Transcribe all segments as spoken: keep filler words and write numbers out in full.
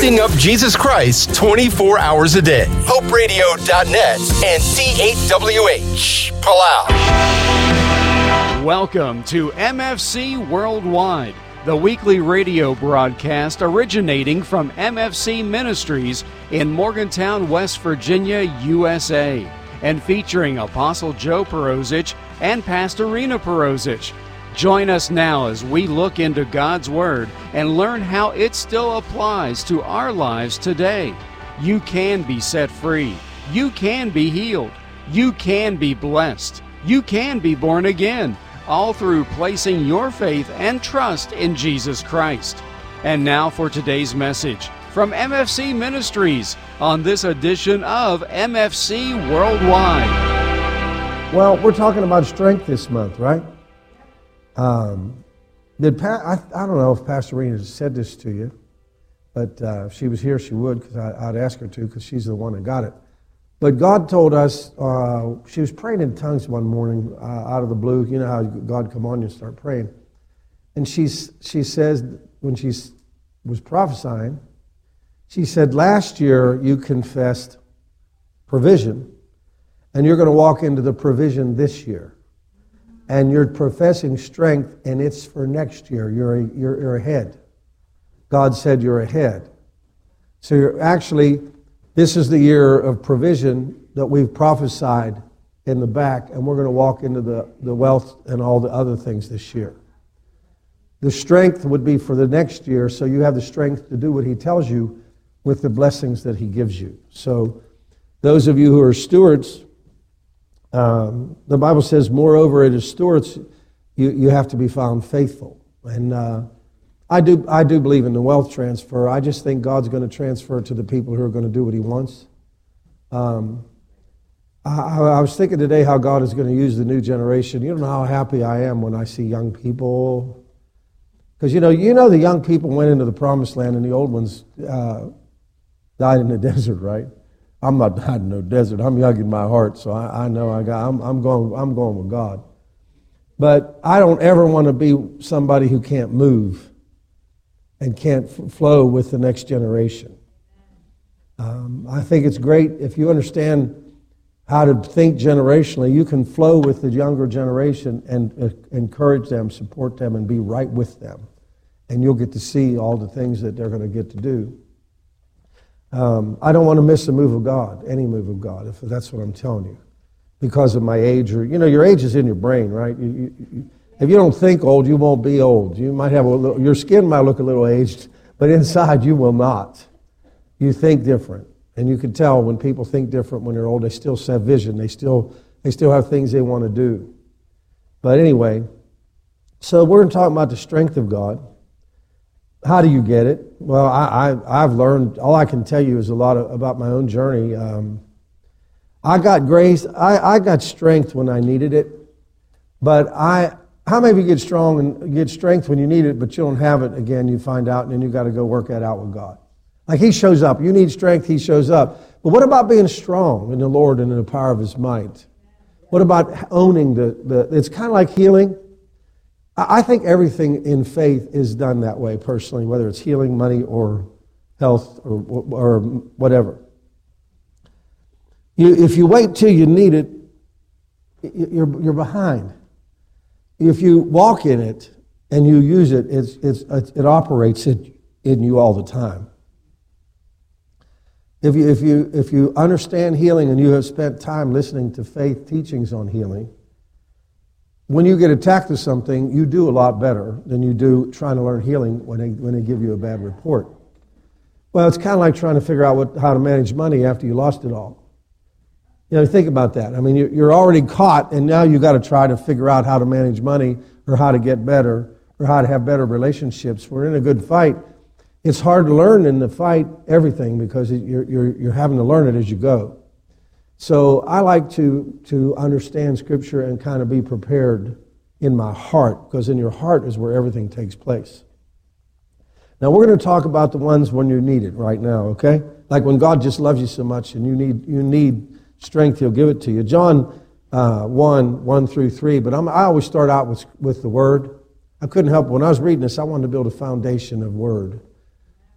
lifting up Jesus Christ twenty-four hours a day. hope radio dot net and D eight W H, Palau. Welcome to M F C Worldwide, the weekly radio broadcast originating from M F C Ministries in Morgantown, West Virginia, U S A, and featuring Apostle Joe Perosic and Pastor Rena Perosic. Join us now as we look into God's Word and learn how it still applies to our lives today. You can be set free. You can be healed. You can be blessed. You can be born again, all through placing your faith and trust in Jesus Christ. And now for today's message from M F C Ministries on this edition of M F C Worldwide. Well, we're talking about strength this month, right? Um, did pa- I, I don't know if Pastor Rena said this to you, but uh, if she was here, she would, because I'd ask her to, because she's the one that got it. But God told us, uh, she was praying in tongues one morning uh, out of the blue. You know how God come on you and start praying. And she's, she says, when she was prophesying, she said, last year you confessed provision, and you're going to walk into the provision this year. And you're professing strength, and it's for next year. You're, you're, you're ahead. God said you're ahead. So you're actually, this is the year of provision that we've prophesied in the back, and we're going to walk into the, the wealth and all the other things this year. The strength would be for the next year, so you have the strength to do what He tells you with the blessings that He gives you. So those of you who are stewards, Um, the Bible says, moreover, it is stewards, you, you have to be found faithful. And uh, I do I do believe in the wealth transfer. I just think God's going to transfer to the people who are going to do what He wants. Um, I, I was thinking today how God is going to use the new generation. You don't know how happy I am when I see young people. Because, you know, you know the young people went into the promised land and the old ones uh, died in the desert, right? I'm not dying in no desert. I'm young in my heart, so I, I know I got. I'm, I'm going. I'm going with God. But I don't ever want to be somebody who can't move and can't f- flow with the next generation. Um, I think it's great if you understand how to think generationally. You can flow with the younger generation and uh, encourage them, support them, and be right with them, and you'll get to see all the things that they're going to get to do. Um, I don't want to miss a move of God, any move of God, if that's what I'm telling you, because of my age. Or you know, your age is in your brain, right? You, you, you, if you don't think old, you won't be old. You might have a little, your skin might look a little aged, but inside you will not. You think different, and you can tell when people think different when they're old. They still have vision. They still they still have things they want to do. But anyway, so we're talking about the strength of God. How do you get it? Well, I, I, I've learned, all I can tell you is a lot of, about my own journey. Um, I got grace, I, I got strength when I needed it, but I, how many of you get strong and get strength when you need it, but you don't have it again, you find out, and then you got to go work that out with God. Like He shows up. You need strength, He shows up. But what about being strong in the Lord and in the power of His might? What about owning the, the it's kind of like healing. I think everything in faith is done that way personally, whether it's healing, money, or health, or, or whatever. You, if you wait till you need it, you're, you're behind. If you walk in it and you use it, it's, it's, it operates in, in you all the time. If you, if you, if you understand healing and you have spent time listening to faith teachings on healing, when you get attacked with something, you do a lot better than you do trying to learn healing when they when they give you a bad report. Well, it's kind of like trying to figure out what, how to manage money after you lost it all. You know, think about that. I mean, you're already caught, and now you've got to try to figure out how to manage money or how to get better or how to have better relationships. We're in a good fight. It's hard to learn in the fight everything because you're you're you're having to learn it as you go. So I like to, to understand Scripture and kind of be prepared in my heart, because in your heart is where everything takes place. Now we're going to talk about the ones when you need it right now, okay? Like when God just loves you so much and you need you need strength, He'll give it to you. John uh, one, one through three, but I'm, I always start out with, with the Word. I couldn't help it. When I was reading this, I wanted to build a foundation of Word.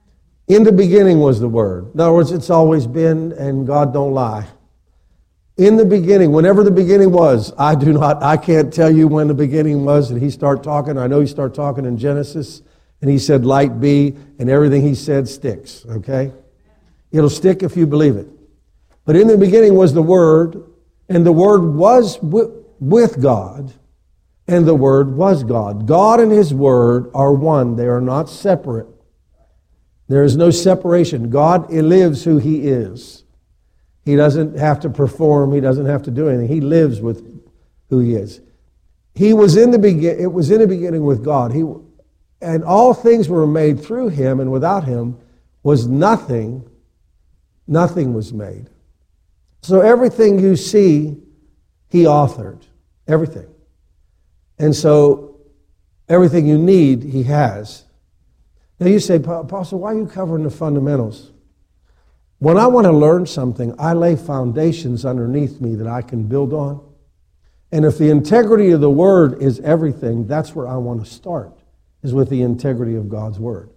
In the beginning was the Word. In other words, it's always been, and God don't lie. In the beginning, whenever the beginning was, I do not, I can't tell you when the beginning was, and he started talking. I know he started talking in Genesis, and he said, light be, and everything he said sticks, okay? It'll stick if you believe it. But in the beginning was the Word, and the Word was w- with God, and the Word was God. God and His Word are one. They are not separate. There is no separation. God lives who He is. He doesn't have to perform. He doesn't have to do anything. He lives with who He is. He was in the begin. It was in the beginning with God. He, and all things were made through Him, and without Him was nothing. Nothing was made. So everything you see, He authored. Everything. And so everything you need, He has. Now you say, Apostle, why are you covering the fundamentals? When I want to learn something, I lay foundations underneath me that I can build on. And if the integrity of the Word is everything, that's where I want to start, is with the integrity of God's Word.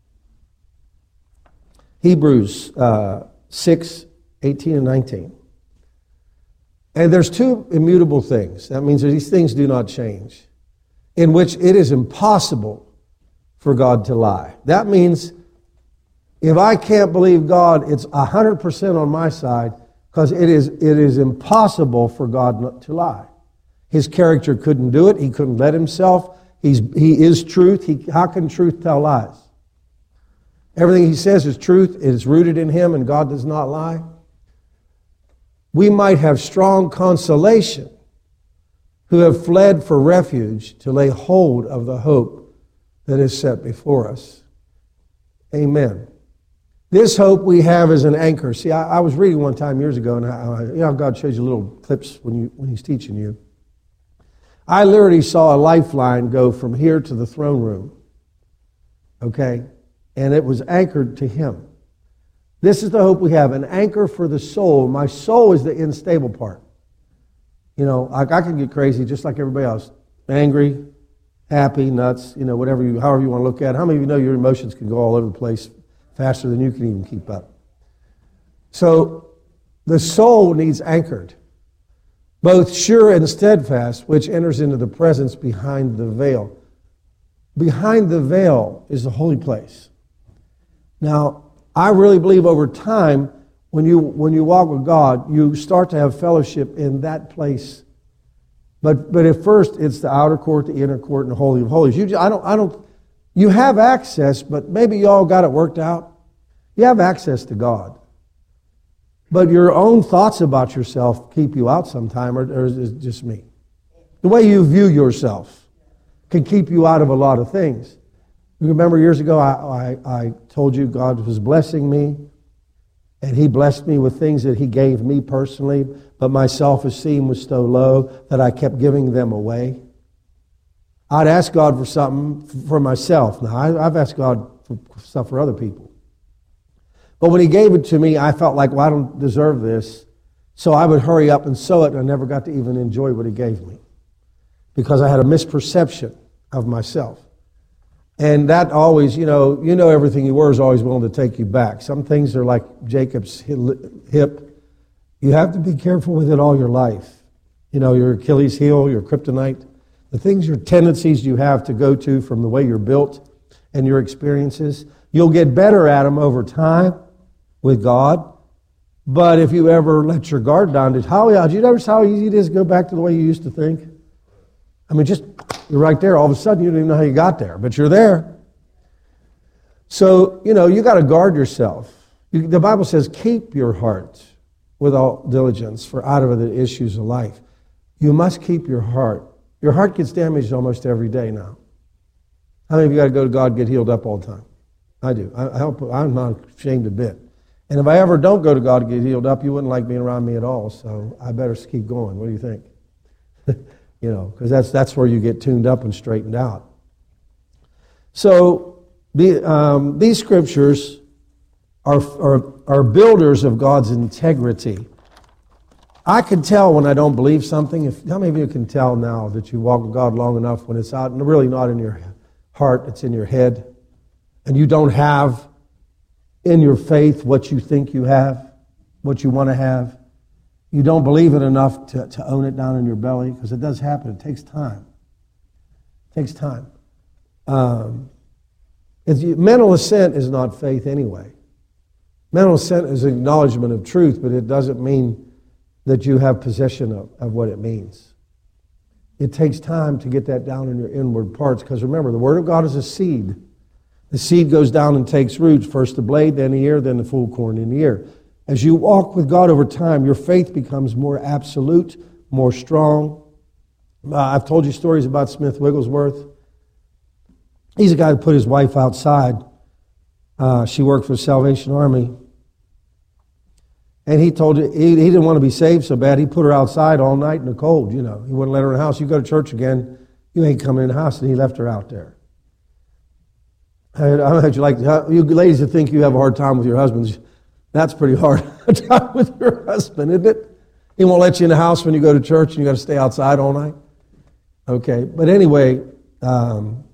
Hebrews uh, six, eighteen and nineteen. And there's two immutable things. That means that these things do not change, in which it is impossible for God to lie. That means if I can't believe God, it's one hundred percent on my side, because it is, it is impossible for God not to lie. His character couldn't do it. He couldn't let Himself. He's, he is truth. He, how can truth tell lies? Everything He says is truth. It is rooted in Him, and God does not lie. We might have strong consolation who have fled for refuge to lay hold of the hope that is set before us. Amen. This hope we have as an anchor. See, I, I was reading one time years ago, and I, I, you know, God shows you little clips when you when He's teaching you. I literally saw a lifeline go from here to the throne room. Okay? And it was anchored to Him. This is the hope we have, an anchor for the soul. My soul is the unstable part. You know, I, I can get crazy just like everybody else. Angry, happy, nuts, you know, whatever you, however you want to look at it. How many of you know your emotions can go all over the place faster than you can even keep up? So the soul needs anchored, both sure and steadfast, which enters into the presence behind the veil. Behind the veil is the holy place. Now, I really believe over time, when you when you walk with God, you start to have fellowship in that place. But but at first, it's the outer court, the inner court, and the holy of holies. You I don't I don't. You have access, but maybe you all got it worked out. You have access to God, but your own thoughts about yourself keep you out sometime, or, or is it just me? The way you view yourself can keep you out of a lot of things. You remember years ago, I, I, I told you God was blessing me, and He blessed me with things that He gave me personally, but my self-esteem was so low that I kept giving them away. I'd ask God for something for myself. Now, I, I've asked God for stuff for other people. But when He gave it to me, I felt like, well, I don't deserve this. So I would hurry up and sow it, and I never got to even enjoy what He gave me because I had a misperception of myself. And that always, you know, you know everything you were is always willing to take you back. Some things are like Jacob's hip. You have to be careful with it all your life. You know, your Achilles heel, your kryptonite, the things, your tendencies you have to go to from the way you're built and your experiences. You'll get better at them over time with God. But if you ever let your guard down, did, how, did you notice how easy it is to go back to the way you used to think? I mean, just, you're right there. All of a sudden, you don't even know how you got there, but you're there. So, you know, you got to guard yourself. You, the Bible says, keep your heart with all diligence, for out of it the issues of life. You must keep your heart. Your heart gets damaged almost every day now. How many of you got to go to God and get healed up all the time? I do. I, I help, I'm not ashamed a bit. And if I ever don't go to God and get healed up, you wouldn't like being around me at all. So I better keep going. What do you think? You know, because that's that's where you get tuned up and straightened out. So the, um, these scriptures are, are are builders of God's integrity. I can tell when I don't believe something. If how many of you can tell now that you walk with God long enough when it's out and really not in your heart, it's in your head, and you don't have in your faith what you think you have, what you want to have. You don't believe it enough to, to own it down in your belly, because it does happen. It takes time. It takes time. Um, it's, mental assent is not faith anyway. Mental assent is acknowledgement of truth, but it doesn't mean that you have possession of, of what it means. It takes time to get that down in your inward parts, because remember, the Word of God is a seed. The seed goes down and takes roots, first the blade, then the ear, then the full corn in the ear. As you walk with God over time, your faith becomes more absolute, more strong. Uh, I've told you stories about Smith Wigglesworth. He's a guy who put his wife outside. Uh, she worked for the Salvation Army. And he told you, he, he didn't want to be saved so bad, he put her outside all night in the cold, you know. He wouldn't let her in the house. You go to church again, you ain't coming in the house, and he left her out there. I don't know what you like, you ladies that think you have a hard time with your husbands, that's pretty hard time with your husband, isn't it? He won't let you in the house when you go to church and you got to stay outside all night. Okay, but anyway, um,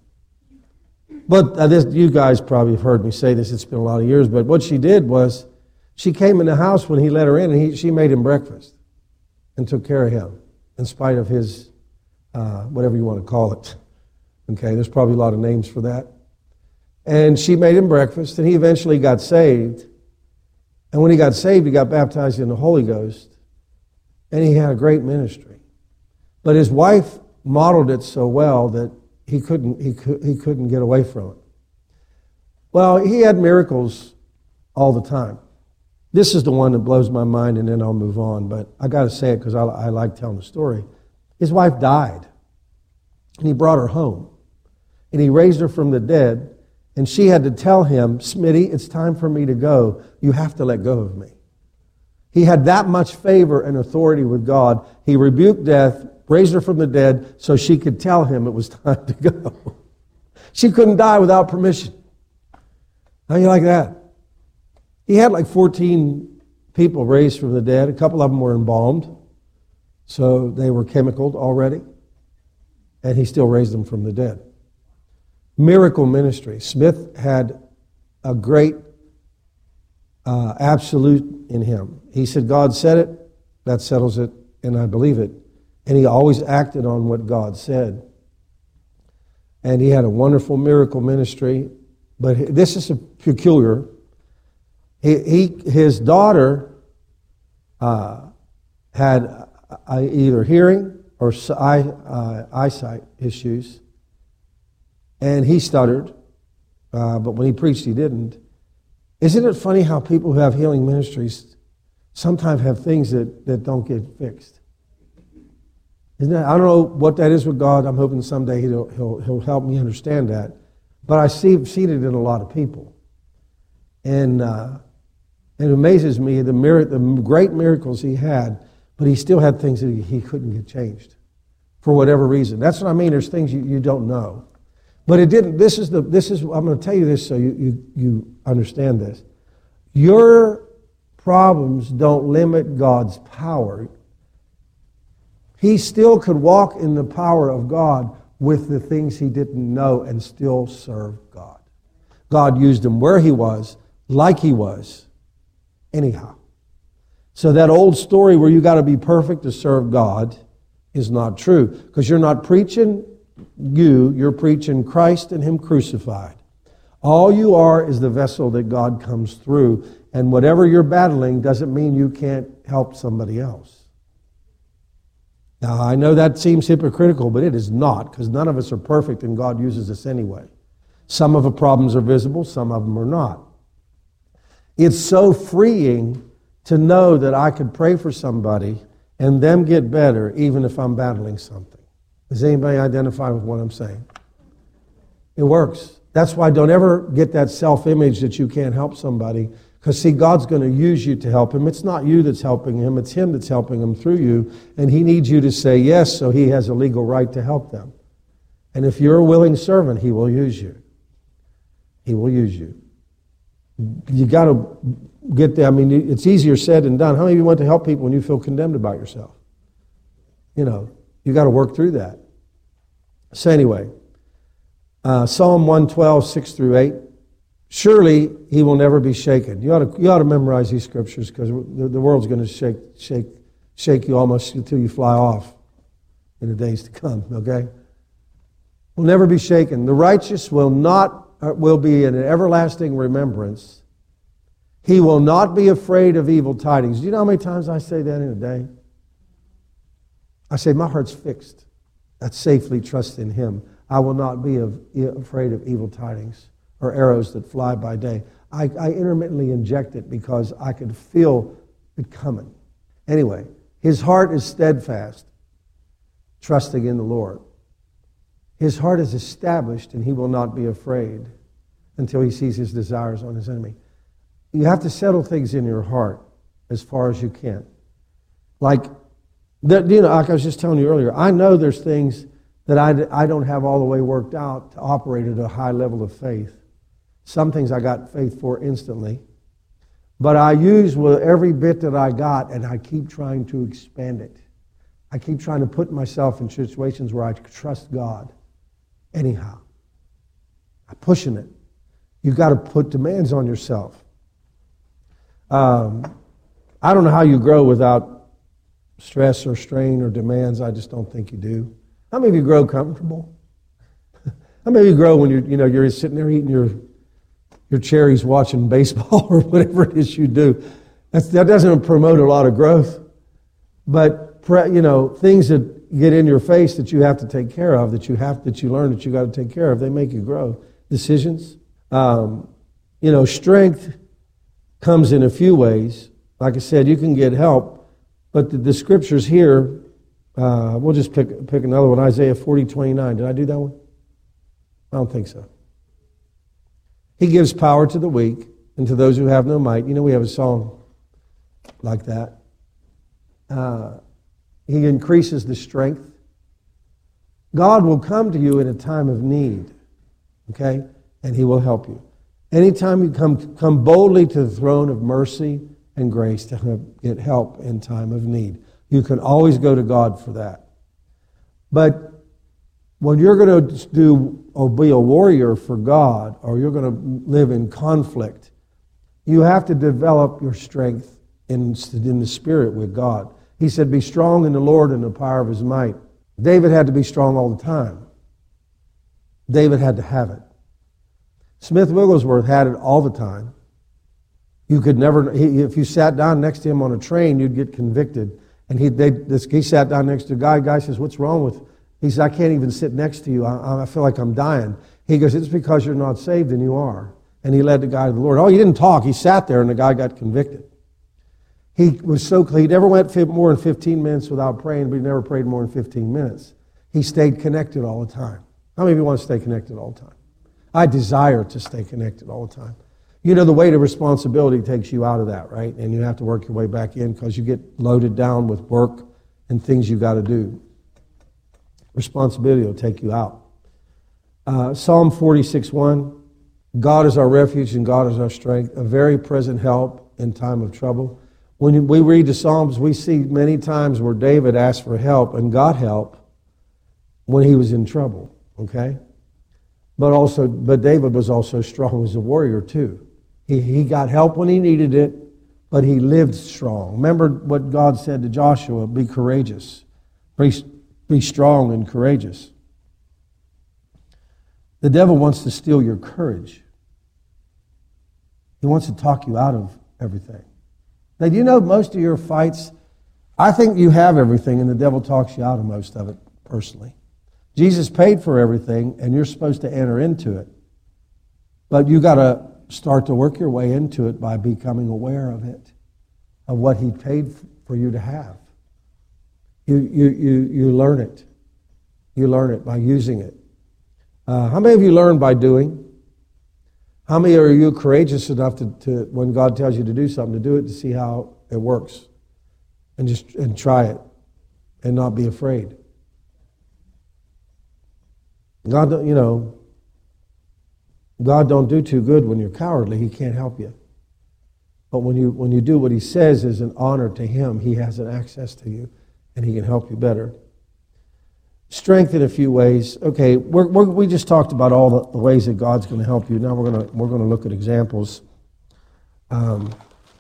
but uh, this, you guys probably have heard me say this, it's been a lot of years, but what she did was, she came in the house when he let her in, and he, she made him breakfast and took care of him in spite of his, uh, whatever you want to call it. Okay, there's probably a lot of names for that. And she made him breakfast, and he eventually got saved. And when he got saved, he got baptized in the Holy Ghost, and he had a great ministry. But his wife modeled it so well that he couldn't, he, could, he couldn't get away from it. Well, he had miracles all the time. This is the one that blows my mind, and then I'll move on. But I got to say it because I, I like telling the story. His wife died, and he brought her home, and he raised her from the dead, and she had to tell him, Smitty, it's time for me to go. You have to let go of me. He had that much favor and authority with God. He rebuked death, raised her from the dead, so she could tell him it was time to go. She couldn't die without permission. How do you like that? He had like fourteen people raised from the dead. A couple of them were embalmed, so they were chemicaled already, and he still raised them from the dead. Miracle ministry. Smith had a great uh, absolute in him. He said, God said it, that settles it, and I believe it. And he always acted on what God said. And he had a wonderful miracle ministry, but this is a peculiar. He, he, his daughter uh, had uh, either hearing or eye, uh, eyesight issues, and he stuttered, uh, but when he preached, he didn't. Isn't it funny how people who have healing ministries sometimes have things that, that don't get fixed? Isn't that, I don't know what that is with God. I'm hoping someday he'll, he'll, he'll help me understand that. But I see, seen it in a lot of people. And uh, it amazes me the, mir- the great miracles he had, but he still had things that he, he couldn't get changed for whatever reason. That's what I mean. There's things you, you don't know. But it didn't. This is the. This is. I'm going to tell you this so you, you, you understand this. Your problems don't limit God's power. He still could walk in the power of God with the things he didn't know and still serve God. God used him where he was, like he was, anyhow. So that old story where you got to be perfect to serve God is not true, because you're not preaching you, you're preaching Christ and him crucified. All you are is the vessel that God comes through, and whatever you're battling doesn't mean you can't help somebody else. Now, I know that seems hypocritical, but it is not, because none of us are perfect and God uses us anyway. Some of the problems are visible, some of them are not. It's so freeing to know that I could pray for somebody and them get better even if I'm battling something. Does anybody identify with what I'm saying? It works. That's why don't ever get that self-image that you can't help somebody, because see, God's going to use you to help him. It's not you that's helping him, it's him that's helping him through you, and he needs you to say yes so he has a legal right to help them. And if you're a willing servant, he will use you. He will use you. You got to get there. I mean, it's easier said than done. How many of you want to help people when you feel condemned about yourself? You know, you got to work through that. So anyway, uh, Psalm one twelve, six through eight. Surely he will never be shaken. You ought to, you ought to memorize these scriptures because the, the world's going to shake, shake, shake you almost until you fly off in the days to come, okay? Will never be shaken. The righteous will not, will be in an everlasting remembrance. He will not be afraid of evil tidings. Do you know how many times I say that in a day? I say, my heart's fixed. I safely trust in him. I will not be of, afraid of evil tidings or arrows that fly by day. I, I intermittently inject it because I could feel it coming. Anyway, his heart is steadfast, trusting in the Lord. His heart is established and he will not be afraid until he sees his desires on his enemy. You have to settle things in your heart as far as you can. Like, you know, like I was just telling you earlier, I know there's things that I, I don't have all the way worked out to operate at a high level of faith. Some things I got faith for instantly. But I use with every bit that I got and I keep trying to expand it. I keep trying to put myself in situations where I trust God. Anyhow. I'm pushing it. You've got to put demands on yourself. Um, I don't know how you grow without stress or strain or demands. I just don't think you do. How many of you grow comfortable? How many of you grow when you're, you know, you're sitting there eating your your cherries watching baseball or whatever it is you do? That's, that doesn't promote a lot of growth. But, you know, things that get in your face that you have to take care of, that you have, that you learn that you got to take care of, they make you grow. Decisions. Um, you know, strength comes in a few ways. Like I said, you can get help, but the, the scriptures here, uh, we'll just pick pick another one, Isaiah forty twenty-nine. Did I do that one? I don't think so. He gives power to the weak and to those who have no might. You know, we have a song like that. Uh, he increases the strength. God will come to you in a time of need, okay? And he will help you. Anytime you come, come boldly to the throne of mercy and grace to get help in time of need. You can always go to God for that. But when you're going to do or be a warrior for God, or you're going to live in conflict, you have to develop your strength in, in the spirit with God. He said, be strong in the Lord and the power of his might. David had to be strong all the time. David had to have it. Smith Wigglesworth had it all the time. You could never, he, if you sat down next to him on a train, you'd get convicted. And he, they, this, he sat down next to a guy. Guy says, what's wrong with, he says, I can't even sit next to you. I, I feel like I'm dying. He goes, it's because you're not saved and you are. And he led the guy to the Lord. Oh, he didn't talk. He sat there and the guy got convicted. He was so, he never went more than fifteen minutes without praying, but he never prayed more than fifteen minutes. He stayed connected all the time. How many of you want to stay connected all the time? I desire to stay connected all the time. You know, the weight of responsibility takes you out of that, right? And you have to work your way back in because you get loaded down with work and things you got to do. Responsibility will take you out. Uh, Psalm forty-six one, God is our refuge and God is our strength, a very present help in time of trouble. When we read the Psalms, we see many times where David asked for help and got help when he was in trouble, okay? But also, but David was also strong as a warrior too. He, he got help when he needed it, but he lived strong. Remember what God said to Joshua, be courageous. Be, be strong and courageous. The devil wants to steal your courage. He wants to talk you out of everything. Now, do you know most of your fights, I think you have everything and the devil talks you out of most of it personally. Jesus paid for everything and you're supposed to enter into it. But you got to start to work your way into it by becoming aware of it, of what he paid for you to have. You, you, you, you learn it. You learn it by using it. Uh, how many of you learn by doing? How many are you courageous enough to, to, when God tells you to do something, to do it to see how it works? And just and try it and not be afraid. God, you know, God don't do too good when you're cowardly. He can't help you. But when you when you do what he says is an honor to him, he has an access to you and he can help you better. strength in a few ways. Okay, we're, we're, we just talked about all the, the ways that God's going to help you. Now we're going to we're going to look at examples. Um,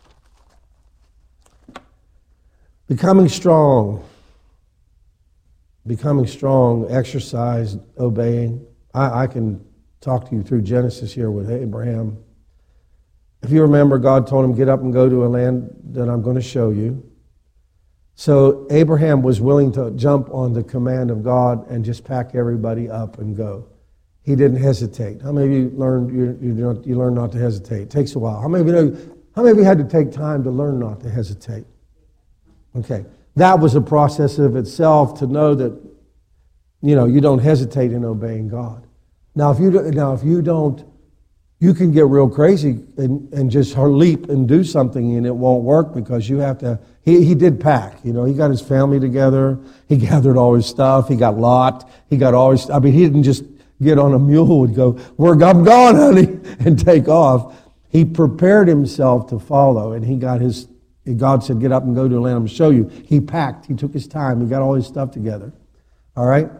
becoming strong, becoming strong, exercise, obeying. I, I can talk to you through Genesis here with Abraham. If you remember, God told him, get up and go to a land that I'm going to show you. So Abraham was willing to jump on the command of God and just pack everybody up and go. He didn't hesitate. How many of you learned you you, don't, you learn not to hesitate? It takes a while. How many of you know, how many of you had to take time to learn not to hesitate? Okay, that was a process of itself to know that you know you don't hesitate in obeying God. Now if you do, now if you don't, you can get real crazy and, and just leap and do something and it won't work because you have to. He, he did pack, you know, he got his family together, he gathered all his stuff, he got Lot, he got all his, I mean, he didn't just get on a mule and go, "We're I'm gone, honey," and take off. He prepared himself to follow, and he got his, God said, get up and go to a land I'm going to show you. He packed, he took his time, he got all his stuff together. All right?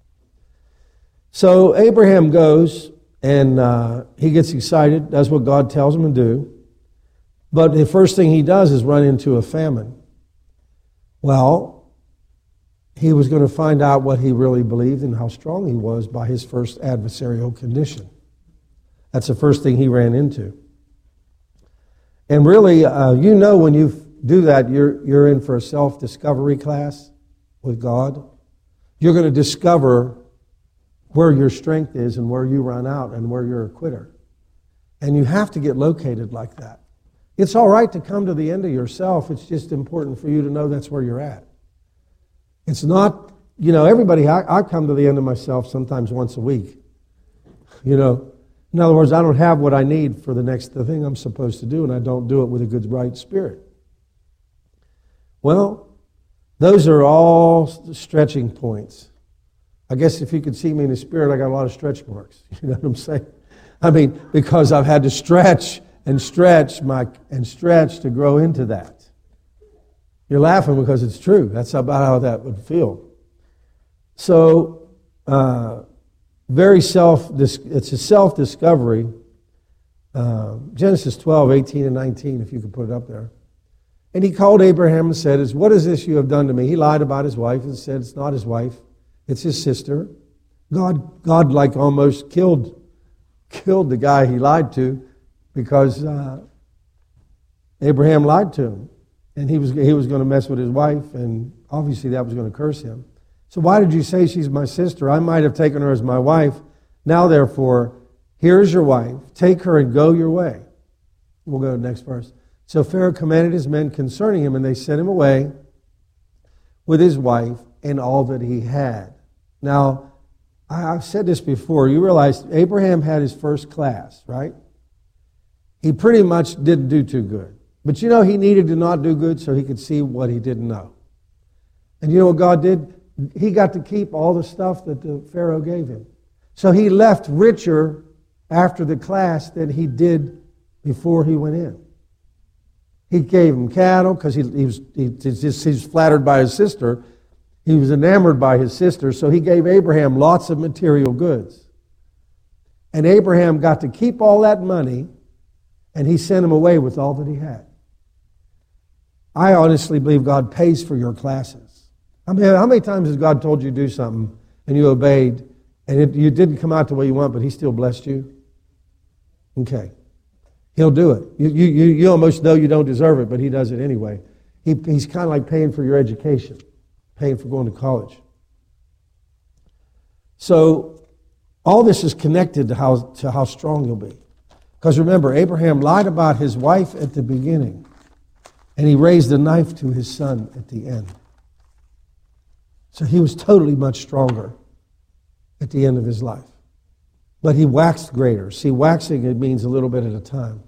So Abraham goes, and uh, he gets excited, does what God tells him to do. But the first thing he does is run into a famine. Well, he was going to find out what he really believed and how strong he was by his first adversarial condition. That's the first thing he ran into. And really, uh, you know when you do that, you're, you're in for a self-discovery class with God. You're going to discover where your strength is and where you run out and where you're a quitter. And you have to get located like that. It's all right to come to the end of yourself. It's just important for you to know that's where you're at. It's not, you know, everybody, I, I come to the end of myself sometimes once a week. You know, in other words, I don't have what I need for the next the thing I'm supposed to do, and I don't do it with a good, right spirit. Well, those are all stretching points. I guess if you could see me in the spirit, I got a lot of stretch marks. You know what I'm saying? I mean, because I've had to stretch and stretch my and stretch to grow into that. You're laughing because it's true. That's about how that would feel. So, uh, very self. It's a self-discovery. Uh, Genesis twelve, eighteen, and nineteen. If you could put it up there. And he called Abraham and said, "Is what is this you have done to me?" He lied about his wife and said it's not his wife, it's his sister. God, God, like almost killed, killed the guy he lied to. Because uh, Abraham lied to him, and he was he was going to mess with his wife, and obviously that was going to curse him. So why did you say she's my sister? I might have taken her as my wife. Now therefore, here's your wife. Take her and go your way. We'll go to the next verse. So Pharaoh commanded his men concerning him, and they sent him away with his wife and all that he had. Now, I've said this before. You realize Abraham had his first class, right? He pretty much didn't do too good. But you know, he needed to not do good so he could see what he didn't know. And you know what God did? He got to keep all the stuff that the Pharaoh gave him. So he left richer after the class than he did before he went in. He gave him cattle because he, he, was, he, just, he was flattered by his sister. He was enamored by his sister, so he gave Abraham lots of material goods. And Abraham got to keep all that money, and he sent him away with all that he had. I honestly believe God pays for your classes. I mean, how many times has God told you to do something and you obeyed and it, you didn't come out the way you want, but he still blessed you? Okay. He'll do it. You, you, you almost know you don't deserve it, but he does it anyway. He, he's kind of like paying for your education, paying for going to college. So all this is connected to how, to how strong you'll be. Because remember, Abraham lied about his wife at the beginning, and he raised a knife to his son at the end. So he was totally much stronger at the end of his life. But he waxed greater. See, waxing, it means a little bit at a time.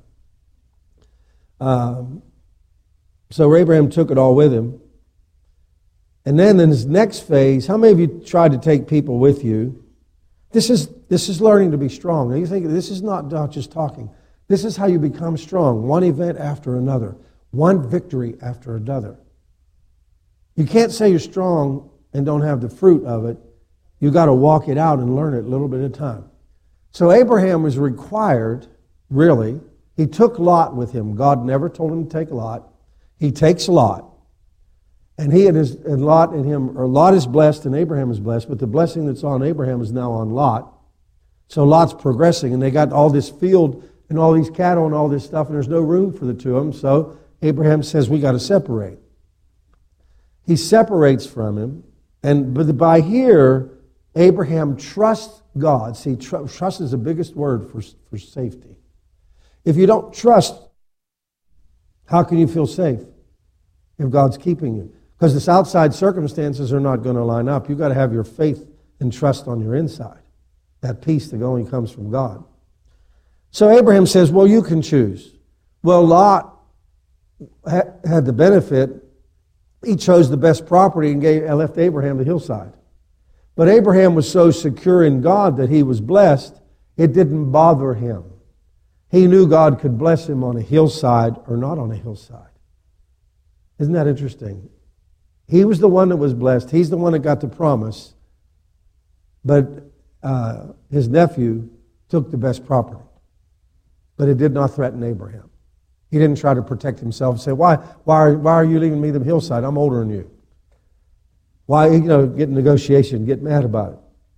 Um, so Abraham took it all with him. And then in his next phase, how many of you tried to take people with you? This is this is learning to be strong. Now you think this is not, not just talking. This is how you become strong. One event after another. One victory after another. You can't say you're strong and don't have the fruit of it You got to walk it out and learn it a little bit at a time. So Abraham was required, really, he took Lot with him. God never told him to take Lot. He takes Lot. And he and, his, and Lot and him, or Lot is blessed and Abraham is blessed, but the blessing that's on Abraham is now on Lot. So Lot's progressing, and they got all this field and all these cattle and all this stuff, and there's no room for the two of them. So Abraham says, we got to separate. He separates from him, and but by here, Abraham trusts God. See, tr- trust is the biggest word for, for safety. If you don't trust, how can you feel safe if God's keeping you? Because this outside circumstances are not going to line up. You've got to have your faith and trust on your inside. That peace that only comes from God. So Abraham says, well, you can choose. Well, Lot ha- had the benefit. He chose the best property and gave, left Abraham the hillside. But Abraham was so secure in God that he was blessed, it didn't bother him. He knew God could bless him on a hillside or not on a hillside. Isn't that interesting? He was the one that was blessed. He's the one that got the promise. But uh, his nephew took the best property. But it did not threaten Abraham. He didn't try to protect himself and say, why, why, are, why are you leaving me the hillside? I'm older than you. Why, you know, get in negotiation, get mad about it.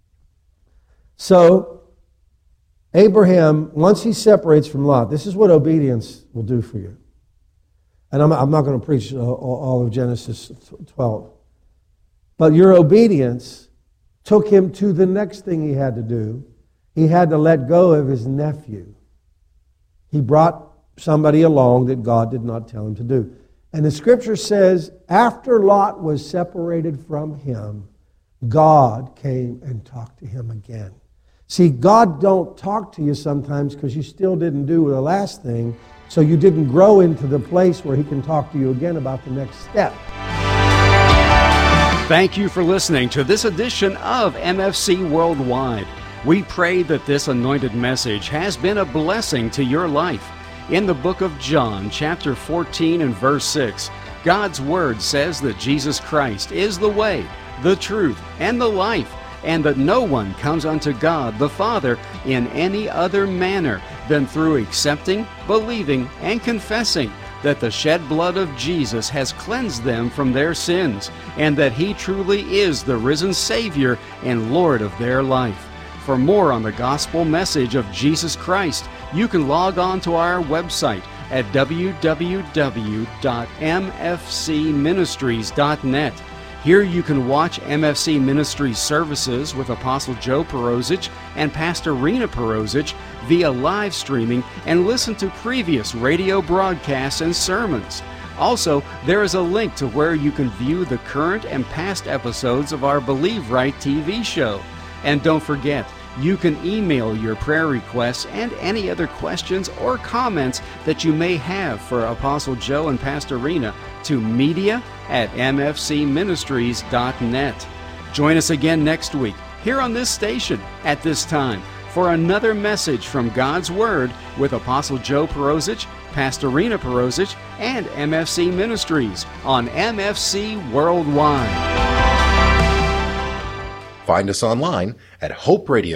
So, Abraham, once he separates from Lot, this is what obedience will do for you. And I'm, I'm not going to preach all of Genesis twelve. But your obedience took him to the next thing he had to do. He had to let go of his nephew. He brought somebody along that God did not tell him to do. And the scripture says, after Lot was separated from him, God came and talked to him again. See, God don't talk to you sometimes because you still didn't do the last thing, so you didn't grow into the place where he can talk to you again about the next step. Thank you for listening to this edition of M F C Worldwide. We pray that this anointed message has been a blessing to your life. In the book of John, chapter fourteen and verse six, God's Word says that Jesus Christ is the way, the truth, and the life, and that no one comes unto God the Father in any other manner than through accepting, believing, and confessing that the shed blood of Jesus has cleansed them from their sins, and that He truly is the risen Savior and Lord of their life. For more on the gospel message of Jesus Christ, you can log on to our website at w w w dot m f c ministries dot net. Here you can watch M F C Ministries services with Apostle Joe Perosic and Pastor Rena Perosic via live streaming and listen to previous radio broadcasts and sermons. Also, there is a link to where you can view the current and past episodes of our Believe Right T V show. And don't forget, you can email your prayer requests and any other questions or comments that you may have for Apostle Joe and Pastor Rena to media at m f c ministries dot net. Join us again next week here on this station at this time for another message from God's Word with Apostle Joe Perosic, Pastor Rena Perosic, and M F C Ministries on M F C Worldwide. Find us online at hope radio